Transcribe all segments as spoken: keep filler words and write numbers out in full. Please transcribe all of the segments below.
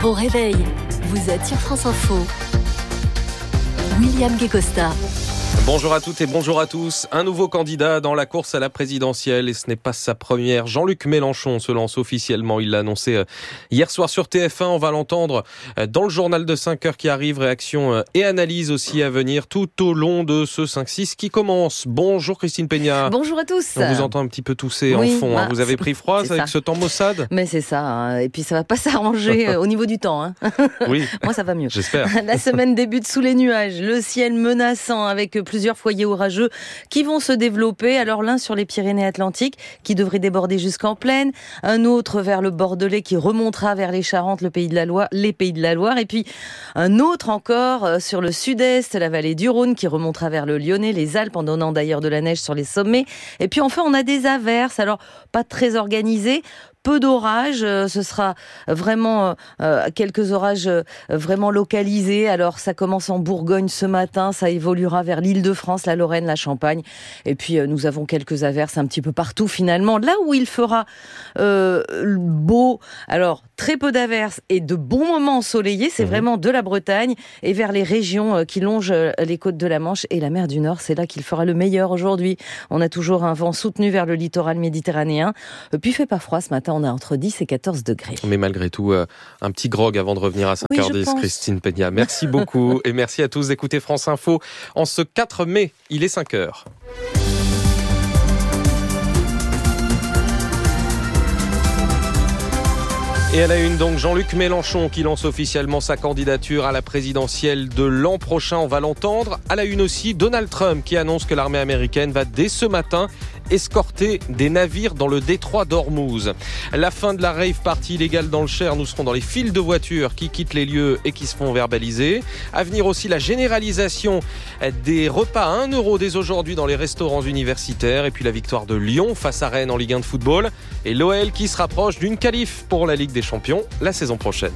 Bon réveil, vous êtes sur France Info. William Guécosta. Bonjour à toutes et bonjour à tous. Un nouveau candidat dans la course à la présidentielle et ce n'est pas sa première. Jean-Luc Mélenchon se lance officiellement. Il l'a annoncé hier soir sur T F un. On va l'entendre dans le journal de cinq heures qui arrive. Réaction et analyse aussi à venir tout au long de ce cinq six qui commence. Bonjour Christine Peña. Bonjour à tous. On vous entend un petit peu tousser oui, en fond. bah, hein. Vous avez pris froid avec ça. ce temps maussade ? Mais c'est ça. Hein. Et puis ça va pas s'arranger au niveau du temps. Hein. Oui. Moi ça va mieux. J'espère. La semaine débute sous les nuages. Le ciel menaçant avec plusieurs foyers orageux qui vont se développer. Alors l'un sur les Pyrénées-Atlantiques qui devrait déborder jusqu'en plaine, un autre vers le Bordelais qui remontera vers les Charentes, le pays de la Loire, les pays de la Loire, et puis un autre encore sur le sud-est, la vallée du Rhône qui remontera vers le Lyonnais, les Alpes en donnant d'ailleurs de la neige sur les sommets. Et puis enfin on a des averses, alors pas très organisées. Peu d'orages, ce sera vraiment euh, quelques orages vraiment localisés. Alors ça commence en Bourgogne ce matin, ça évoluera vers l'Île-de-France, la Lorraine, la Champagne. Et puis euh, nous avons quelques averses un petit peu partout finalement. Là où il fera euh, beau, alors très peu d'averses et de bons moments ensoleillés, c'est mmh. vraiment de la Bretagne et vers les régions euh, qui longent les côtes de la Manche et la mer du Nord. C'est là qu'il fera le meilleur aujourd'hui. On a toujours un vent soutenu vers le littoral méditerranéen. Et puis il fait pas froid ce matin. On a entre dix et quatorze degrés. Mais malgré tout, euh, un petit grog avant de revenir à cinq heures dix, oui, Christine Peña. Merci beaucoup et merci à tous d'écouter France Info en ce quatre mai. Il est cinq heures. Et à la une, donc, Jean-Luc Mélenchon qui lance officiellement sa candidature à la présidentielle de l'an prochain. On va l'entendre. À la une aussi, Donald Trump qui annonce que l'armée américaine va dès ce matin escorter des navires dans le détroit d'Ormuz. La fin de la rave party illégale dans le Cher. Nous serons dans les files de voitures qui quittent les lieux et qui se font verbaliser. À venir aussi la généralisation des repas à un euro dès aujourd'hui dans les restaurants universitaires. Et puis la victoire de Lyon face à Rennes en Ligue un de football. Et l'O L qui se rapproche d'une qualif pour la Ligue des Champions la saison prochaine.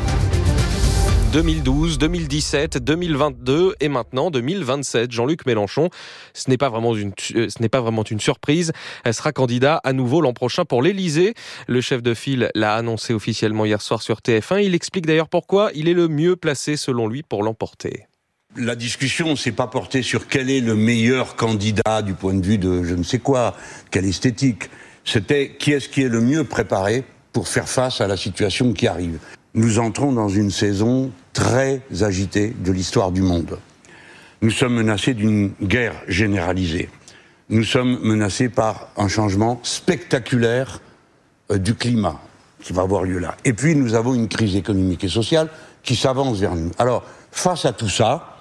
deux mille douze, deux mille dix-sept, deux mille vingt-deux et maintenant deux mille vingt-sept. Jean-Luc Mélenchon, ce n'est pas vraiment une, ce n'est pas vraiment une surprise. Elle sera candidat à nouveau l'an prochain pour l'Élysée. Le chef de file l'a annoncé officiellement hier soir sur T F un. Il explique d'ailleurs pourquoi il est le mieux placé selon lui pour l'emporter. La discussion ne s'est pas portée sur quel est le meilleur candidat du point de vue de je ne sais quoi, quelle esthétique. C'était qui est-ce qui est le mieux préparé pour faire face à la situation qui arrive. Nous entrons dans une saison très agitée de l'histoire du monde. Nous sommes menacés d'une guerre généralisée. Nous sommes menacés par un changement spectaculaire euh, du climat qui va avoir lieu là. Et puis nous avons une crise économique et sociale qui s'avance vers nous. Alors, face à tout ça,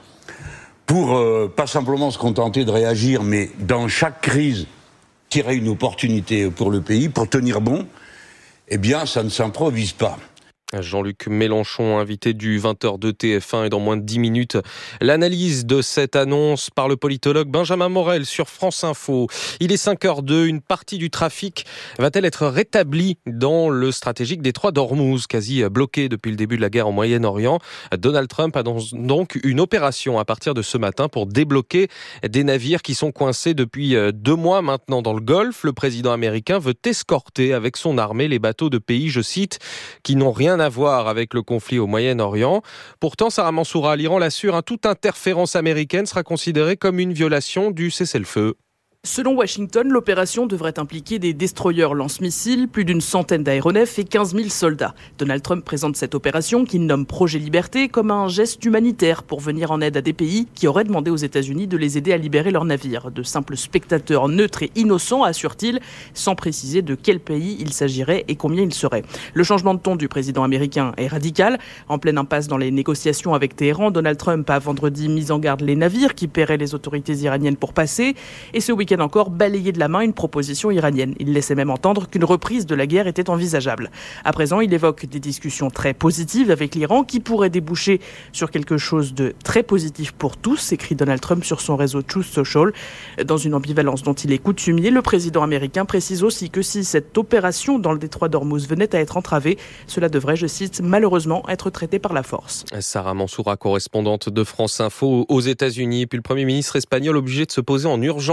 pour euh, pas simplement se contenter de réagir, mais dans chaque crise, tirer une opportunité pour le pays, pour tenir bon, eh bien, ça ne s'improvise pas. Jean-Luc Mélenchon, invité du vingt heures de T F un et dans moins de dix minutes, l'analyse de cette annonce par le politologue Benjamin Morel sur France Info. Il est cinq heures deux, une partie du trafic va-t-elle être rétablie dans le stratégique détroit d'Ormuz, quasi bloqué depuis le début de la guerre au Moyen-Orient. Donald Trump annonce donc une opération à partir de ce matin pour débloquer des navires qui sont coincés depuis deux mois maintenant dans le Golfe. Le président américain veut escorter avec son armée les bateaux de pays, je cite, qui n'ont rien à voir avec le conflit au Moyen-Orient. Pourtant, Sarah Mansoura, l'Iran l'assure, hein, toute interférence américaine sera considérée comme une violation du cessez-le-feu. Selon Washington, l'opération devrait impliquer des destroyers lance-missiles, plus d'une centaine d'aéronefs et quinze mille soldats. Donald Trump présente cette opération, qu'il nomme Projet Liberté, comme un geste humanitaire pour venir en aide à des pays qui auraient demandé aux États-Unis de les aider à libérer leurs navires. De simples spectateurs neutres et innocents, assure-t-il, sans préciser de quel pays il s'agirait et combien il serait. Le changement de ton du président américain est radical. En pleine impasse dans les négociations avec Téhéran, Donald Trump a vendredi mis en garde les navires qui paieraient les autorités iraniennes pour passer. Et ce week-end encore balayé de la main une proposition iranienne. Il laissait même entendre qu'une reprise de la guerre était envisageable. À présent, il évoque des discussions très positives avec l'Iran qui pourraient déboucher sur quelque chose de très positif pour tous, écrit Donald Trump sur son réseau Truth Social. Dans une ambivalence dont il est coutumier, le président américain précise aussi que si cette opération dans le détroit d'Ormuz venait à être entravée, cela devrait, je cite, malheureusement être traité par la force. Sarah Mansoura, correspondante de France Info aux États-Unis, puis le Premier ministre espagnol obligé de se poser en urgence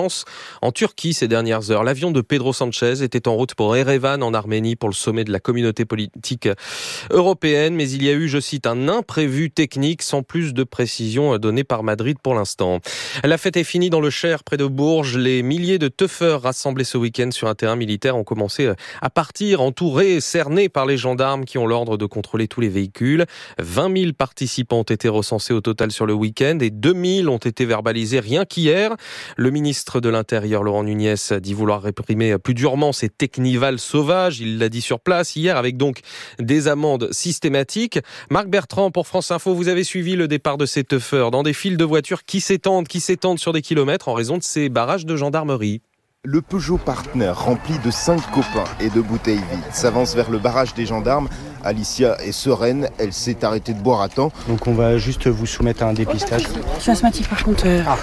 en Turquie ces dernières heures. L'avion de Pedro Sanchez était en route pour Erevan en Arménie pour le sommet de la communauté politique européenne. Mais il y a eu, je cite, un imprévu technique sans plus de précision donnée par Madrid pour l'instant. La fête est finie dans le Cher, près de Bourges. Les milliers de teufeurs rassemblés ce week-end sur un terrain militaire ont commencé à partir, entourés, cernés par les gendarmes qui ont l'ordre de contrôler tous les véhicules. vingt mille participants ont été recensés au total sur le week-end et deux mille ont été verbalisés rien qu'hier. Le ministre de l'Intérieur, Laurent Nunez, dit vouloir réprimer plus durement ces technivals sauvages. Il l'a dit sur place hier avec donc des amendes systématiques. Marc Bertrand pour France Info, vous avez suivi le départ de ces teufeurs dans des files de voitures qui s'étendent, qui s'étendent sur des kilomètres en raison de ces barrages de gendarmerie. Le Peugeot Partner, rempli de cinq copains et de bouteilles vides, s'avance vers le barrage des gendarmes. Alicia est sereine, elle s'est arrêtée de boire à temps. Donc on va juste vous soumettre à un dépistage. Je suis asthmatique par contre. Ah.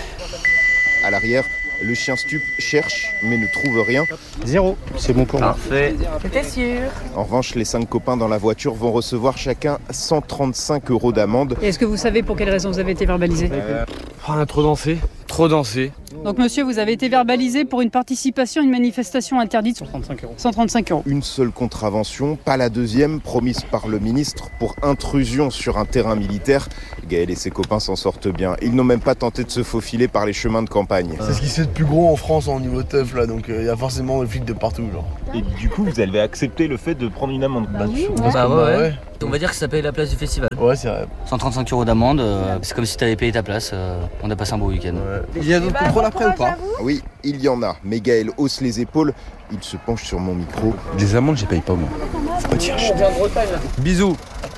À l'arrière, le chien stup cherche mais ne trouve rien. Zéro, c'est bon pour moi. Parfait. C'était sûr. En revanche, les cinq copains dans la voiture vont recevoir chacun cent trente-cinq euros d'amende. Et est-ce que vous savez pour quelle raison vous avez été verbalisé ? euh, On a trop dansé, trop dansé. Donc monsieur, vous avez été verbalisé pour une participation à une manifestation interdite. cent trente-cinq euros. cent trente-cinq euros. Une seule contravention, pas la deuxième, promise par le ministre pour intrusion sur un terrain militaire. Gaël et ses copains s'en sortent bien. Ils n'ont même pas tenté de se faufiler par les chemins de campagne. C'est ce qui se fait de plus gros en France en niveau teuf là, donc il euh, y a forcément des flics de partout. Genre. Et du coup, vous avez accepté le fait de prendre une amende ? Bah oui, ouais. Bah ouais, ouais. ouais. On va dire que ça paye la place du festival. Ouais, c'est vrai. cent trente-cinq euros d'amende, euh, c'est comme si tu avais payé ta place. Euh, on a passé un beau week-end. Ouais. Il y a d'autres contrôles après ou pas ? Oui, il y en a, mais Gaël hausse les épaules. Il se penche sur mon micro. Des amendes, j'y paye pas moi. Faut pas dire. Bisous.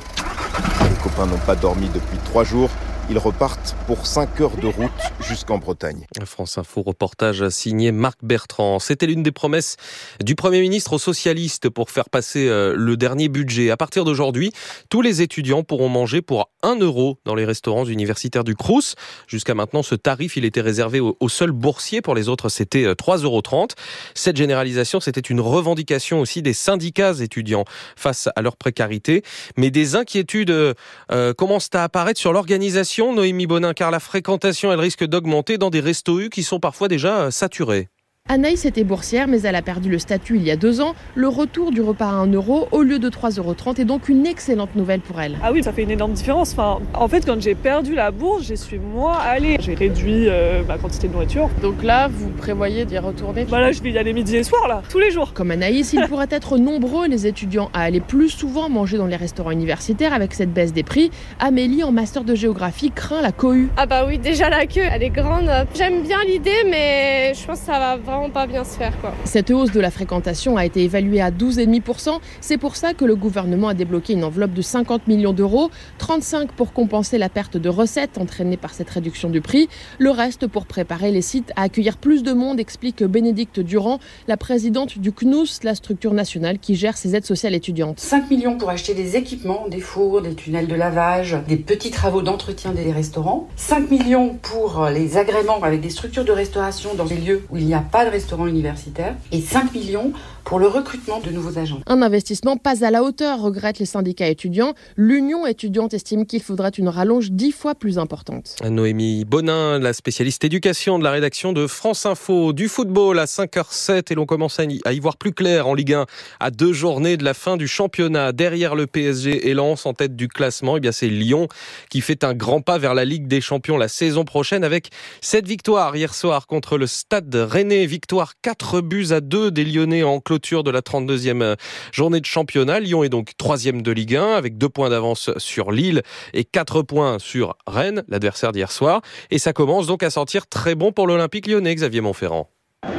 Les copains n'ont pas dormi depuis trois jours. Ils repartent pour cinq heures de route jusqu'en Bretagne. France Info, reportage signé Marc Bertrand. C'était l'une des promesses du Premier ministre aux socialistes pour faire passer le dernier budget. À partir d'aujourd'hui, tous les étudiants pourront manger pour un euro dans les restaurants universitaires du Crous. Jusqu'à maintenant, ce tarif, il était réservé aux seuls boursiers. Pour les autres, c'était trois euros trente. Cette généralisation, c'était une revendication aussi des syndicats étudiants face à leur précarité. Mais des inquiétudes euh, commencent à apparaître sur l'organisation. Noémie Bonin, car la fréquentation, elle risque d'augmenter dans des restos-U qui sont parfois déjà saturés. Anaïs était boursière, mais elle a perdu le statut il y a deux ans. Le retour du repas à un euro au lieu de trois euros trente est donc une excellente nouvelle pour elle. Ah oui, ça fait une énorme différence. Enfin, en fait, quand j'ai perdu la bourse, j'y suis moi allée. J'ai réduit euh, ma quantité de nourriture. Donc là, vous prévoyez d'y retourner ? Bah là, je vais y aller midi et soir, là, tous les jours. Comme Anaïs, il pourrait être nombreux les étudiants à aller plus souvent manger dans les restaurants universitaires avec cette baisse des prix. Amélie, en master de géographie, craint la cohue. Ah bah oui, déjà la queue, elle est grande. J'aime bien l'idée, mais je pense que ça va vraiment pas bien se faire, quoi. Cette hausse de la fréquentation a été évaluée à douze virgule cinq pour cent. C'est pour ça que le gouvernement a débloqué une enveloppe de cinquante millions d'euros, trente-cinq pour compenser la perte de recettes entraînée par cette réduction du prix. Le reste pour préparer les sites à accueillir plus de monde, explique Bénédicte Durand, la présidente du C N U S, la structure nationale qui gère ces aides sociales étudiantes. cinq millions pour acheter des équipements, des fours, des tunnels de lavage, des petits travaux d'entretien des restaurants. cinq millions pour les agréments avec des structures de restauration dans des lieux où il n'y a pas de restaurant universitaire et cinq millions pour le recrutement de nouveaux agents. Un investissement pas à la hauteur, regrettent les syndicats étudiants. L'Union étudiante estime qu'il faudrait une rallonge dix fois plus importante. Noémie Bonin, la spécialiste éducation de la rédaction de France Info. Du football à cinq heures sept et l'on commence à y voir plus clair en Ligue un à deux journées de la fin du championnat. Derrière le P S G et Lens en tête du classement, eh bien c'est Lyon qui fait un grand pas vers la Ligue des Champions la saison prochaine avec cette victoire hier soir contre le Stade Rennais. Victoire quatre buts à deux des Lyonnais en clôture de la trente-deuxième journée de championnat. Lyon est donc troisième de Ligue un avec deux points d'avance sur Lille et quatre points sur Rennes, l'adversaire d'hier soir. Et ça commence donc à sentir très bon pour l'Olympique lyonnais, Xavier Montferrand.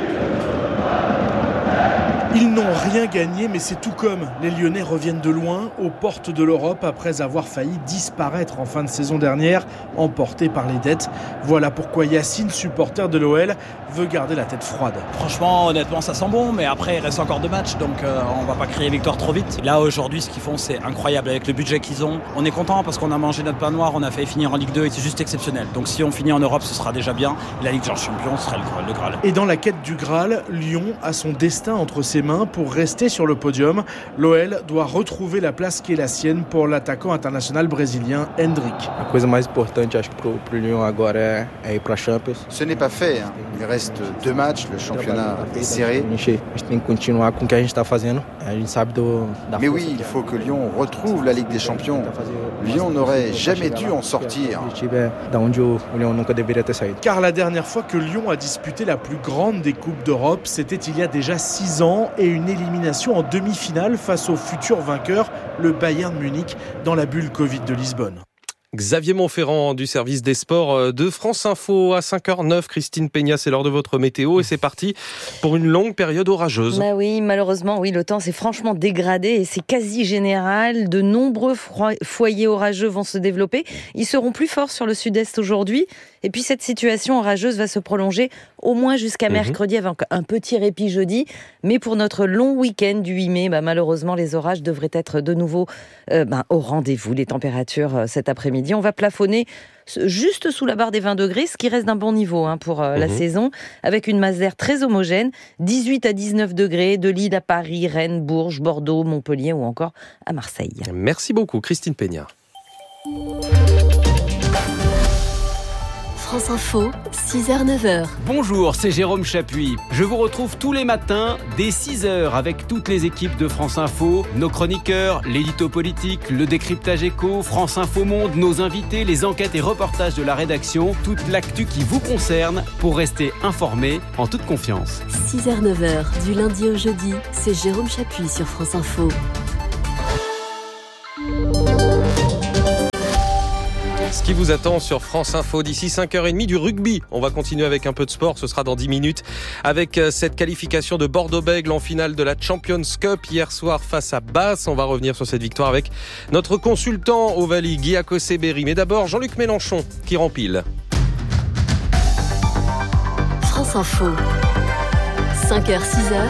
Ils n'ont rien gagné, mais c'est tout comme. Les Lyonnais reviennent de loin, aux portes de l'Europe, après avoir failli disparaître en fin de saison dernière, emportés par les dettes. Voilà pourquoi Yacine, supporter de l'O L, veut garder la tête froide. Franchement, honnêtement, ça sent bon, mais après, il reste encore deux matchs, donc euh, on va pas crier victoire trop vite. Là, aujourd'hui, ce qu'ils font, c'est incroyable. Avec le budget qu'ils ont, on est content parce qu'on a mangé notre pain noir, on a failli finir en Ligue deux et c'est juste exceptionnel. Donc si on finit en Europe, ce sera déjà bien. La Ligue des Champions, ce sera le Graal. Et dans la quête du Graal, Lyon a son destin entre ses mains. mains pour rester sur le podium. L'O L doit retrouver la place qui est la sienne pour l'attaquant international brésilien Hendrick. A coisa mais importante, acho que pro, pro Lyon agora é, é ir para a Champions. Ce n'est pas fait, hein. Il reste deux matchs, le championnat est serré. A gente tem que continuar com o que a gente está fazendo. A gente sabe do da Mais oui, il faut que Lyon retrouve la Ligue des Champions. Lyon n'aurait jamais dû en sortir. Car la dernière fois que Lyon a disputé la plus grande des Coupes d'Europe, c'était il y a déjà six ans et une élimination en demi-finale face au futur vainqueur, le Bayern Munich, dans la bulle Covid de Lisbonne. Xavier Montferrand du service des sports de France Info à cinq heures neuf. Christine Peña, c'est l'heure de votre météo et c'est parti pour une longue période orageuse. Bah oui, malheureusement, oui, le temps s'est franchement dégradé et c'est quasi général. De nombreux foyers orageux vont se développer. Ils seront plus forts sur le sud-est aujourd'hui. Et puis cette situation orageuse va se prolonger au moins jusqu'à mercredi, avec un petit répit jeudi. Mais pour notre long week-end du huit mai, bah, malheureusement, les orages devraient être de nouveau euh, bah, au rendez-vous. Les températures euh, cet après-midi, on va plafonner juste sous la barre des vingt degrés, ce qui reste d'un bon niveau hein, pour euh, mmh. la saison, avec une masse d'air très homogène, dix-huit à dix-neuf degrés, de Lille à Paris, Rennes, Bourges, Bordeaux, Montpellier ou encore à Marseille. Merci beaucoup, Christine Peña. France Info, six heures neuf heures. Bonjour, c'est Jérôme Chapuis. Je vous retrouve tous les matins dès six heures avec toutes les équipes de France Info, nos chroniqueurs, l'édito politique, le décryptage éco, France Info Monde, nos invités, les enquêtes et reportages de la rédaction, toute l'actu qui vous concerne pour rester informé en toute confiance. six heures neuf heures, du lundi au jeudi, c'est Jérôme Chapuis sur France Info. Ce qui vous attend sur France Info d'ici cinq heures trente, du rugby. On va continuer avec un peu de sport, ce sera dans dix minutes. Avec cette qualification de Bordeaux-Bègles en finale de la Champions Cup hier soir face à Basse. On va revenir sur cette victoire avec notre consultant Ovalie, Guy Akosé-Berry. Mais d'abord, Jean-Luc Mélenchon qui rempile. France Info, cinq heures six heures.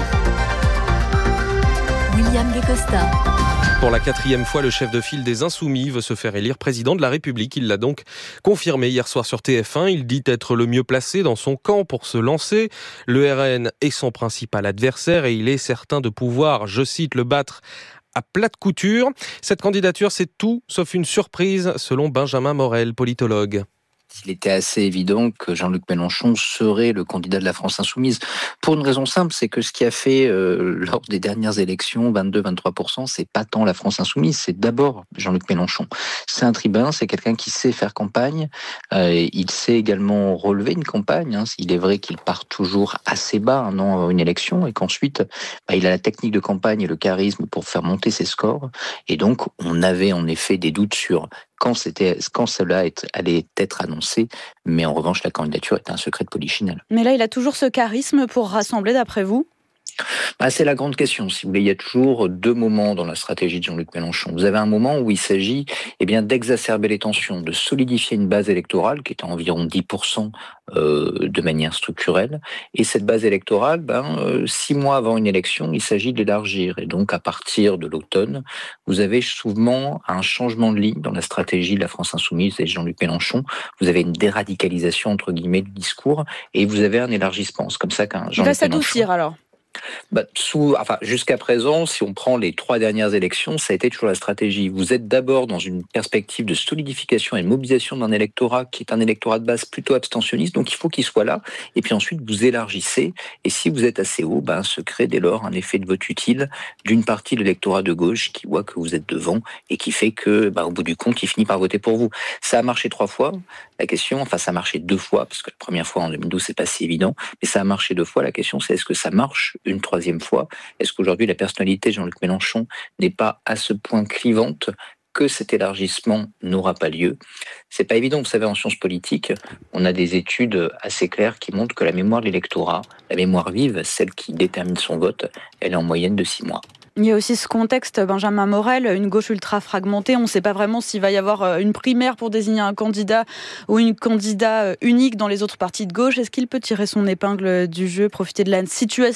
William Guécosta. Pour la quatrième fois, le chef de file des Insoumis veut se faire élire président de la République. Il l'a donc confirmé hier soir sur T F un. Il dit être le mieux placé dans son camp pour se lancer. Le R N est son principal adversaire et il est certain de pouvoir, je cite, le battre à plate couture. Cette candidature, c'est tout sauf une surprise, selon Benjamin Morel, politologue. Il était assez évident que Jean-Luc Mélenchon serait le candidat de la France Insoumise. Pour une raison simple, c'est que ce qui a fait euh, lors des dernières élections, vingt-deux à vingt-trois pour cent, c'est pas tant la France Insoumise, c'est d'abord Jean-Luc Mélenchon. C'est un tribun, c'est quelqu'un qui sait faire campagne, euh, il sait également relever une campagne. Hein. Il est vrai qu'il part toujours assez bas un an avant une élection et qu'ensuite, bah, il a la technique de campagne et le charisme pour faire monter ses scores. Et donc, on avait en effet des doutes sur quand c'était, quand cela allait être annoncé, mais en revanche, la candidature était un secret de polichinelle. Mais là, il a toujours ce charisme pour rassembler, d'après vous ? Bah, c'est la grande question. Si vous voulez, il y a toujours deux moments dans la stratégie de Jean-Luc Mélenchon. Vous avez un moment où il s'agit eh bien, d'exacerber les tensions, de solidifier une base électorale qui est à environ dix pour cent euh, de manière structurelle. Et cette base électorale, ben, euh, six mois avant une élection, il s'agit de l'élargir. Et donc, à partir de l'automne, vous avez souvent un changement de ligne dans la stratégie de la France Insoumise et de Jean-Luc Mélenchon. Vous avez une déradicalisation, entre guillemets, du discours et vous avez un élargissement. C'est comme ça qu'un Jean-Luc Il va s'adoucir alors. Bah, sous, enfin, jusqu'à présent, si on prend les trois dernières élections, ça a été toujours la stratégie. Vous êtes d'abord dans une perspective de solidification et de mobilisation d'un électorat qui est un électorat de base plutôt abstentionniste, donc il faut qu'il soit là. Et puis ensuite, vous élargissez. Et si vous êtes assez haut, ben, se crée dès lors un effet de vote utile d'une partie de l'électorat de gauche qui voit que vous êtes devant et qui fait que, ben, au bout du compte, il finit par voter pour vous. Ça a marché trois fois. La question, enfin, ça a marché deux fois, parce que la première fois en deux mille douze, c'est pas si évident, mais ça a marché deux fois. La question, c'est est-ce que ça marche une troisième fois? Est-ce qu'aujourd'hui, la personnalité de Jean-Luc Mélenchon n'est pas à ce point clivante que cet élargissement n'aura pas lieu? C'est pas évident. Vous savez, en sciences politiques, on a des études assez claires qui montrent que la mémoire de l'électorat, la mémoire vive, celle qui détermine son vote, elle est en moyenne de six mois. Il y a aussi ce contexte, Benjamin Morel, une gauche ultra fragmentée. On ne sait pas vraiment s'il va y avoir une primaire pour désigner un candidat ou une candidat unique dans les autres partis de gauche. Est-ce qu'il peut tirer son épingle du jeu, profiter de la situation ?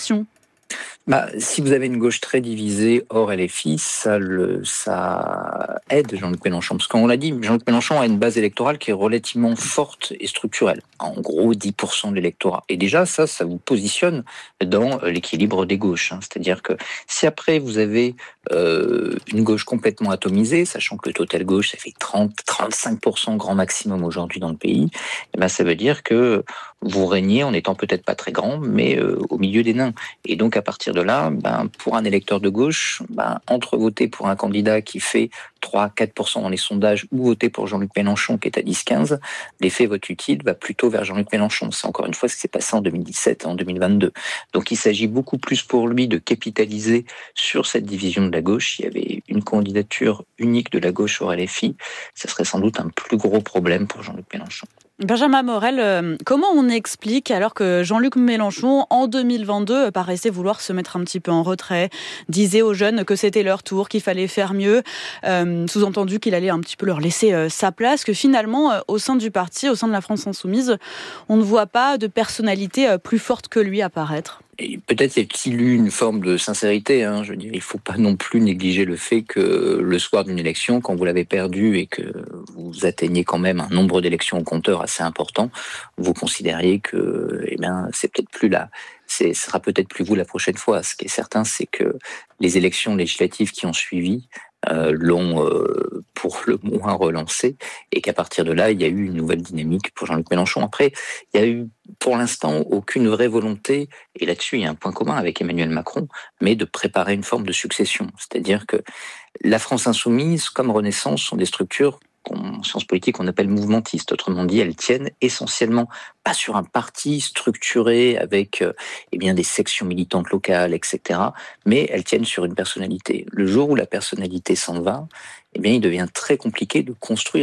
Bah, si vous avez une gauche très divisée hors L F I, ça, le, ça aide Jean-Luc Mélenchon. Parce qu'on l'a dit, Jean-Luc Mélenchon a une base électorale qui est relativement forte et structurelle. En gros, dix pour cent de l'électorat. Et déjà, ça, ça vous positionne dans l'équilibre des gauches. Hein. C'est-à-dire que si après vous avez euh, une gauche complètement atomisée, sachant que le total gauche, ça fait trente à trente-cinq pour cent grand maximum aujourd'hui dans le pays, eh ben, ça veut dire que vous régnez en étant peut-être pas très grand, mais euh, au milieu des nains. Et donc, à partir de là, ben, pour un électeur de gauche, ben, entre voter pour un candidat qui fait trois à quatre pour cent dans les sondages ou voter pour Jean-Luc Mélenchon qui est à dix à quinze, l'effet vote utile va plutôt vers Jean-Luc Mélenchon. C'est encore une fois ce qui s'est passé en deux mille dix-sept et en deux mille vingt-deux. Donc il s'agit beaucoup plus pour lui de capitaliser sur cette division de la gauche. Il y avait une candidature unique de la gauche au L F I, ça serait sans doute un plus gros problème pour Jean-Luc Mélenchon. Benjamin Morel, comment on explique alors que Jean-Luc Mélenchon, en deux mille vingt-deux, paraissait vouloir se mettre un petit peu en retrait, disait aux jeunes que c'était leur tour, qu'il fallait faire mieux, euh, sous-entendu qu'il allait un petit peu leur laisser euh, sa place, que finalement, euh, au sein du parti, au sein de la France Insoumise, on ne voit pas de personnalité euh, plus forte que lui apparaître? Et peut-être y a-t-il eu une forme de sincérité. Hein. Je veux dire, il ne faut pas non plus négliger le fait que le soir d'une élection, quand vous l'avez perdue et que vous atteignez quand même un nombre d'élections au compteur assez important, vous considériez que, eh bien, c'est peut-être plus là. Ce sera peut-être plus vous la prochaine fois. Ce qui est certain, c'est que les élections législatives qui ont suivi euh, l'ont euh, pour le moins relancé et qu'à partir de là, il y a eu une nouvelle dynamique pour Jean-Luc Mélenchon. Après, il y a eu pour l'instant aucune vraie volonté, et là-dessus il y a un point commun avec Emmanuel Macron, mais de préparer une forme de succession. C'est-à-dire que la France Insoumise, comme Renaissance, sont des structures en sciences politiques on appelle mouvementistes. Autrement dit, elles tiennent essentiellement pas sur un parti structuré avec euh, eh bien des sections militantes locales, et cetera, mais elles tiennent sur une personnalité. Le jour où la personnalité s'en va, eh bien il devient très compliqué de construire